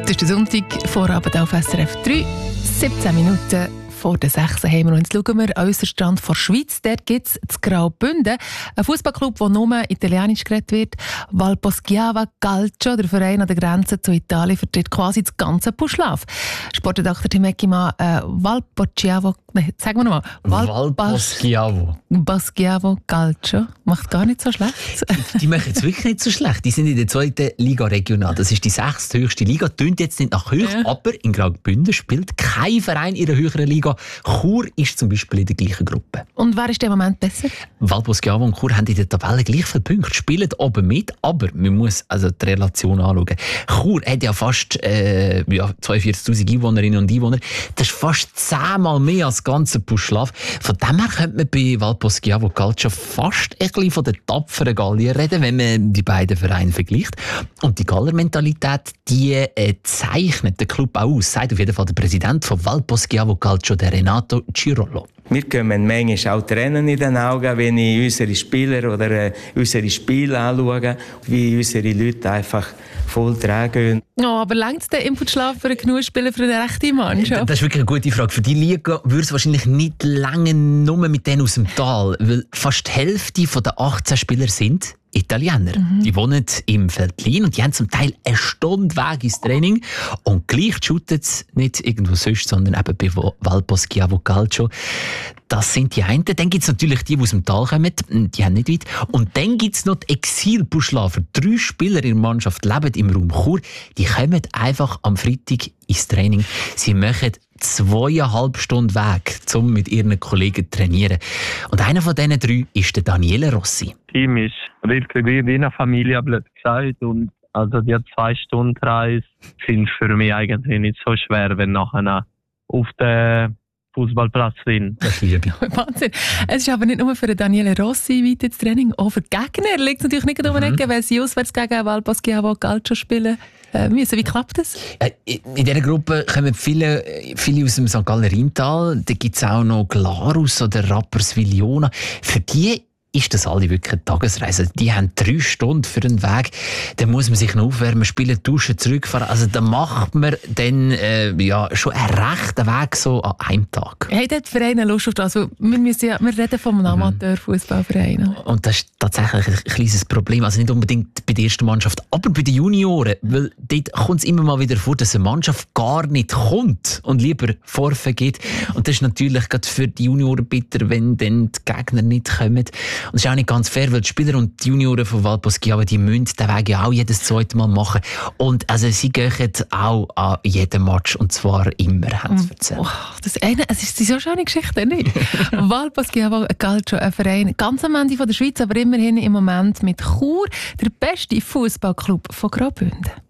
Das ist der Sonntag-Vorabend auf SRF 3. 17 Minuten vor der 6 haben wir. Und jetzt schauen wir an unseren Stand vor der Schweiz. Dort gibt es das Graubünden, ein Fußballclub, wo nur Italienisch geredet wird. Valposchiava Calcio, der Verein an der Grenze zu Italien, vertritt quasi das ganze Puschlav. Sportredakteur Tim Eckimann, Valposchiavo Calcio macht gar nicht so schlecht. Die machen es wirklich nicht so schlecht. Die sind in der 2. Liga regional. Das ist die 6. höchste Liga. Tönt jetzt nicht nach hoch, aber in Graubünden spielt kein Verein in der höheren Liga. Chur ist zum Beispiel in der gleichen Gruppe. Und wer ist im Moment besser? Valposchiavo und Chur haben in der Tabelle gleich viele Punkte, spielen oben mit, aber man muss also die Relation anschauen. Chur hat ja fast 42'000 Einwohnerinnen und Einwohner. Das ist fast 10-mal mehr als das ganze Puschlav. Von dem her könnte man bei Valposchiavo Calcio fast ein bisschen von den tapferen Gallier reden, wenn man die beiden Vereine vergleicht. Und die Galler-Mentalität, die zeichnet den Club auch aus, sagt auf jeden Fall der Präsident von Valposchiavo Calcio, der Renato Cirolo. Wir kommen manchmal auch Tränen in den Augen, wenn ich unsere Spieler oder unsere Spiele anschaue, wie unsere Leute einfach voll tragen. Oh, aber reicht es denn im Puschlav für genug Spieler für eine rechte Mannschaft? Das ist wirklich eine gute Frage. Für die Liga würde es wahrscheinlich nicht lange nur mit denen aus dem Tal, weil fast die Hälfte der 18 Spieler sind Italiener. Die wohnen im Veltlin und die haben zum Teil eine Stunde Weg ins Training. Und gleich shooten sie nicht irgendwo sonst, sondern eben bei Valposchiavo Calcio. Das sind die einen. Dann gibt es natürlich die aus dem Tal kommen, die haben nicht weit. Und dann gibt es noch die Exil-Puschlaver. 3 Spieler in der Mannschaft leben im Raum Chur. Die kommen einfach am Freitag ins Training. Sie machen 2,5 Stunden Weg, um mit ihren Kollegen zu trainieren. Und einer von diesen 3 ist der Daniele Rossi. Das Team ist wirklich wie eine Familie, blöd gesagt. Und also die 2 Stunden Reise sind für mich eigentlich nicht so schwer, wenn nachher auf der Fußballplatz sind. Das liebe ich. Wahnsinn. Es ist aber nicht nur für Daniele Rossi weit ins Training, auch für die Gegner liegt es natürlich nicht um den Ecken, weil sie auswärts gegen Valposchiavo Calcio spielen müssen. Wie klappt das? In dieser Gruppe kommen viele aus dem St. Galler Rheintal. Da gibt es auch noch Glarus oder Rapperswil-Jona. Für die ist das alle wirklich eine Tagesreise. Die haben 3 Stunden für den Weg. Dann muss man sich noch aufwärmen, spielen, duschen, zurückfahren. Also da macht man dann schon einen rechten Weg so an einem Tag. Haben die Vereine Lust auf das? Also, wir reden von einem Amateurfußballverein. Und das ist tatsächlich ein kleines Problem. Also nicht unbedingt bei der ersten Mannschaft, aber bei den Junioren. Weil dort kommt es immer mal wieder vor, dass eine Mannschaft gar nicht kommt und lieber vorgeht. Und das ist natürlich gerade für die Junioren bitter, wenn dann die Gegner nicht kommen. Und das ist auch nicht ganz fair, weil die Spieler und die Junioren von Valposchiavo, die müssen den Weg ja auch jedes zweite Mal machen. Und also sie gehen auch an jeden Match, und zwar immer, haben sie erzählt. Es ist so schöne Geschichte, nicht? Valposchiavo Calcio, ein Verein ganz am Ende von der Schweiz, aber immerhin im Moment mit Chur, der beste Fußballclub von Graubünden.